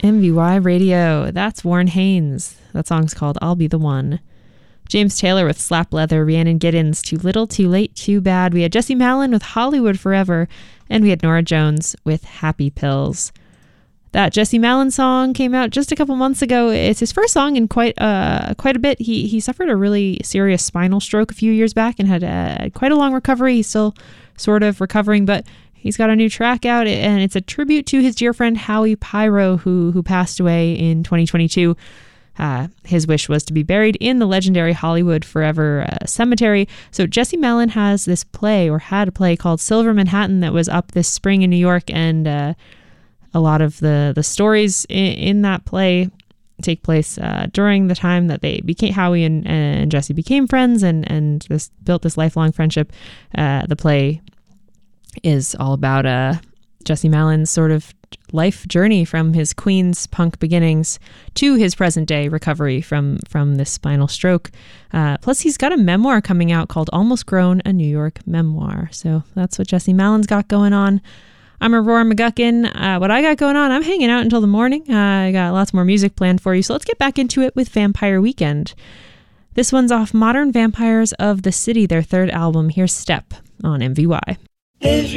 MVY Radio. That's Warren Haynes. That song's called I'll Be the One. James Taylor with Slap Leather, Rhiannon Giddens, Too Little, Too Late, Too Bad. We had Jesse Malin with Hollywood Forever, and we had Nora Jones with Happy Pills. That Jesse Malin song came out just a couple months ago. It's his first song in quite a bit. He suffered a really serious spinal stroke a few years back and had quite a long recovery. He's still sort of recovering, but he's got a new track out, and it's a tribute to his dear friend Howie Pyro, who passed away in 2022. His wish was to be buried in the legendary Hollywood Forever cemetery. So Jesse Malin has this play, or had a play, called Silver Manhattan that was up this spring in New York, and a lot of the stories in that play take place during the time that Howie and Jesse became friends, and built this lifelong friendship. The play is all about Jesse Malin's sort of life journey from his Queens punk beginnings to his present day recovery from this spinal stroke. Plus, he's got a memoir coming out called Almost Grown, a New York Memoir. So that's what Jesse Malin's got going on. I'm Aurora McGuckin. What I got going on, I'm hanging out until the morning. I got lots more music planned for you. So let's get back into it with Vampire Weekend. This one's off Modern Vampires of the City, their third album. Here's Step on MVY.